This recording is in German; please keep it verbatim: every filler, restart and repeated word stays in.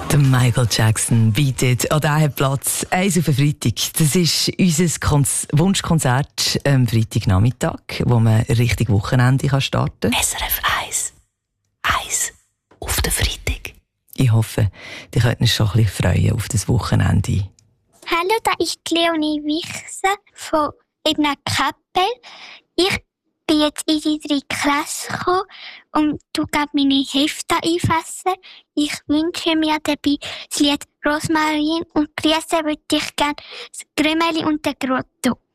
Der Michael Jackson bietet an diesem Platz eins auf den Freitag. Das ist unser Kon- Wunschkonzert am Freitagnachmittag, wo man richtig Wochenende starten kann. S R F eins. eins auf den Freitag. Ich hoffe, ihr könnt euch schon ein bisschen freuen auf das Wochenende. Hallo, da ist Leonie Wichser von Ebner Kappel. Ich bin jetzt in die dritte Klasse gekommen und du gehst meine Hefte einfassen. Ich wünsche mir dabei das Lied Rosmarin und grüßen würde ich gerne das Grümeli und den Grotto.